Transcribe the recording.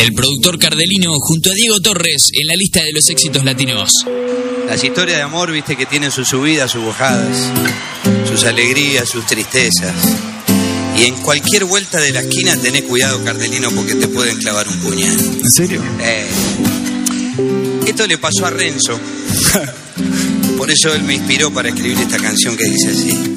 El productor Cardelino junto a Diego Torres en la lista de los éxitos latinos. Las historias de amor, viste, que tienen sus subidas, sus bajadas, sus alegrías, sus tristezas. Y en cualquier vuelta de la esquina tenés cuidado, Cardelino, porque te pueden clavar un puñal. ¿En serio? Esto le pasó a Renzo. Por eso él me inspiró para escribir esta canción que dice así.